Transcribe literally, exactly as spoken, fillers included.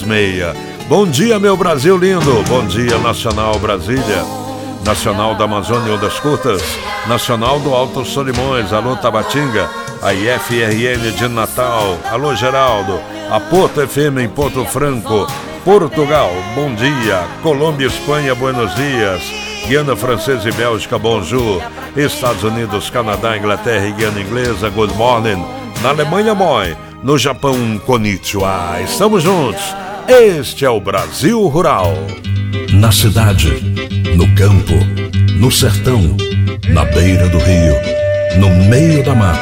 meia. Bom dia, meu Brasil lindo. Bom dia, Nacional Brasília, Nacional da Amazônia Ondas Curtas, Nacional do Alto Solimões. Alô, Tabatinga, a I F R N de Natal. Alô, Geraldo, a Porto F M em Porto Franco, Portugal. Bom dia. Colômbia, Espanha, buenos dias. Guiana Francesa e Bélgica, bonjour. Estados Unidos, Canadá, Inglaterra e Guiana Inglesa, good morning. Na Alemanha, moi. No Japão, konnichiwa. Estamos juntos. Este é o Brasil Rural. Na cidade, no campo, no sertão, na beira do rio, no meio da mata.